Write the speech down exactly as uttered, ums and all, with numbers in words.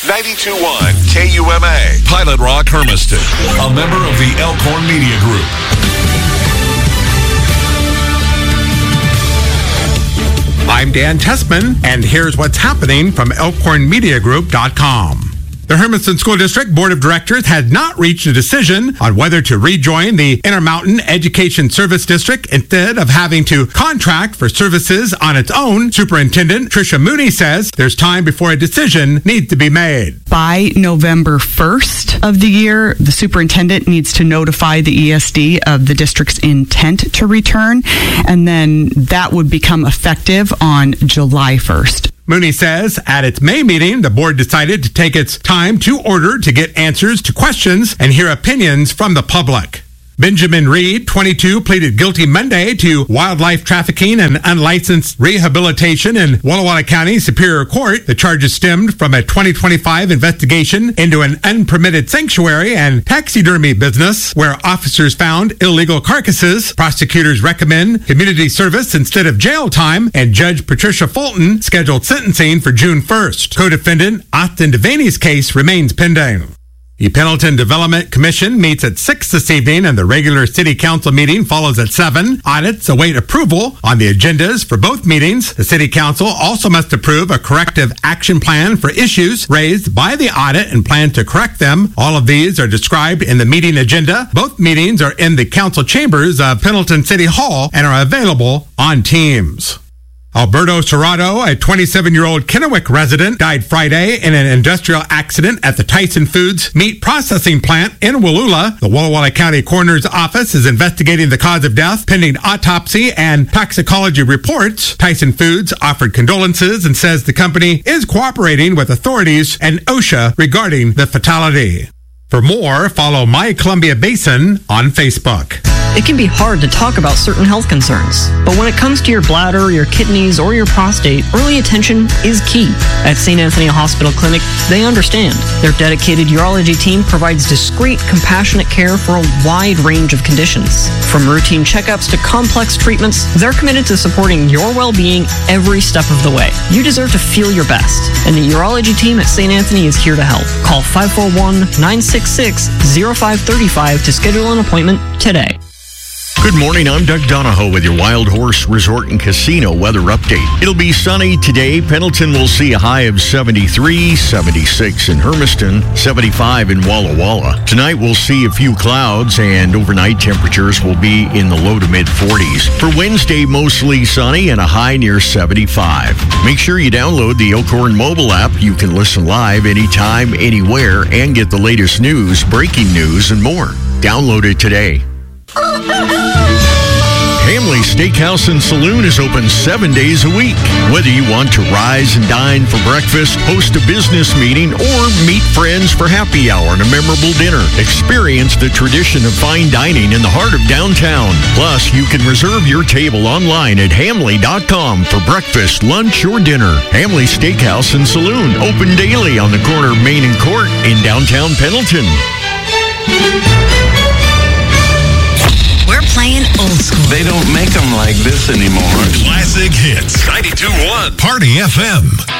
ninety-two point one K U M A. Pilot Rock Hermiston. A member of the Elkhorn Media Group. I'm Dan Tessman, and here's what's happening from elkhorn media group dot com. The Hermiston School District Board of Directors has not reached a decision on whether to rejoin the Intermountain Education Service District instead of having to contract for services on its own. Superintendent Tricia Mooney says there's time before a decision needs to be made. By November first of the year, the superintendent needs to notify the E S D of the district's intent to return, and then that would become effective on July first. Mooney says at its May meeting, the board decided to take its time to order to get answers to questions and hear opinions from the public. Benjamin Reed, twenty-two, pleaded guilty Monday to wildlife trafficking and unlicensed rehabilitation in Walla Walla County Superior Court. The charges stemmed from a twenty twenty-five investigation into an unpermitted sanctuary and taxidermy business where officers found illegal carcasses. Prosecutors recommend community service instead of jail time, and Judge Patricia Fulton scheduled sentencing for June first. Co-defendant Austin Devaney's case remains pending. The Pendleton Development Commission meets at six this evening, and the regular City Council meeting follows at seven. Audits await approval on the agendas for both meetings. The City Council also must approve a corrective action plan for issues raised by the audit and plan to correct them. All of these are described in the meeting agenda. Both meetings are in the council chambers of Pendleton City Hall and are available on Teams. Alberto Serrato, a twenty-seven-year-old Kennewick resident, died Friday in an industrial accident at the Tyson Foods meat processing plant in Wallula. The Walla Walla County Coroner's Office is investigating the cause of death, pending autopsy and toxicology reports. Tyson Foods offered condolences and says the company is cooperating with authorities and OSHA regarding the fatality. For more, follow My Columbia Basin on Facebook. It can be hard to talk about certain health concerns, but when it comes to your bladder, your kidneys, or your prostate, early attention is key. At Saint Anthony Hospital Clinic, they understand. Their dedicated urology team provides discreet, compassionate care for a wide range of conditions. From routine checkups to complex treatments, they're committed to supporting your well-being every step of the way. You deserve to feel your best, and the urology team at Saint Anthony is here to help. Call five four one, nine six six, zero five three five to schedule an appointment today. Good morning, I'm Doug Donahoe with your Wild Horse Resort and Casino weather update. It'll be sunny today. Pendleton will see a high of seventy-three, seventy-six in Hermiston, seventy-five in Walla Walla. Tonight we'll see a few clouds, and overnight temperatures will be in the low to mid forties. For Wednesday, mostly sunny and a high near seventy-five. Make sure you download the Elkhorn mobile app. You can listen live anytime, anywhere, and get the latest news, breaking news, and more. Download it today. Hamley Steakhouse and Saloon is open seven days a week. Whether you want to rise and dine for breakfast, host a business meeting, or meet friends for happy hour and a memorable dinner, experience the tradition of fine dining in the heart of downtown. Plus, you can reserve your table online at hamley dot com for breakfast, lunch, or dinner. Hamley Steakhouse and Saloon, open daily on the corner of Main and Court in downtown Pendleton. We're playing old school. They don't make them like this anymore. Classic hits. ninety-two point one Party F M.